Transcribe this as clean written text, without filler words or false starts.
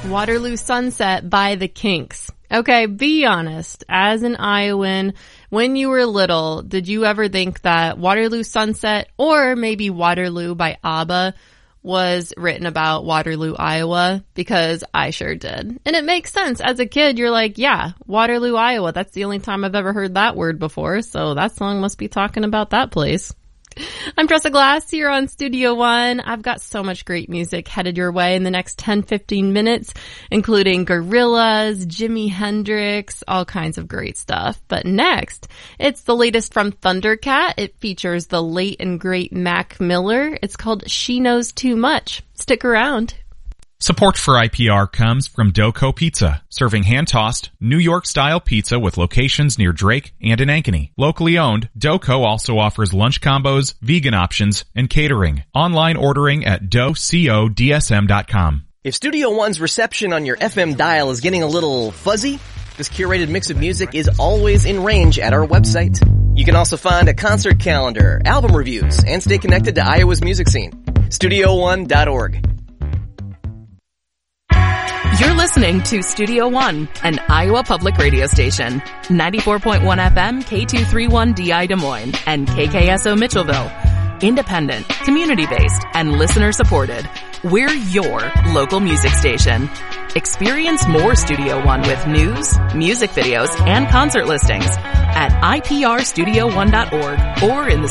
Waterloo Sunset by the Kinks. Okay, be honest. As an Iowan, when you were little, did you ever think that Waterloo Sunset or maybe Waterloo by ABBA was written about Waterloo, Iowa? Because I sure did. And it makes sense. As a kid, you're like, yeah, Waterloo, Iowa. That's the only time I've ever heard that word before. So that song must be talking about that place. I'm Tressa Glass here on Studio One. I've got so much great music headed your way in the next 10-15 minutes, including Gorillaz, Jimi Hendrix, all kinds of great stuff. But next, it's the latest from Thundercat. It features the late and great Mac Miller. It's called She Knows Too Much. Stick around. Support for IPR comes from Doco Pizza, serving hand-tossed, New York-style pizza with locations near Drake and in Ankeny. Locally owned, Doco also offers lunch combos, vegan options, and catering. Online ordering at docodsm.com. If Studio One's reception on your FM dial is getting a little fuzzy, this curated mix of music is always in range at our website. You can also find a concert calendar, album reviews, and stay connected to Iowa's music scene. StudioOne.org. You're listening to Studio One, an Iowa public radio station. 94.1 FM, K231DI Des Moines, and KKSO Mitchellville. Independent, community-based, and listener-supported. We're your local music station. Experience more Studio One with news, music videos, and concert listings at iprstudio1.org or in the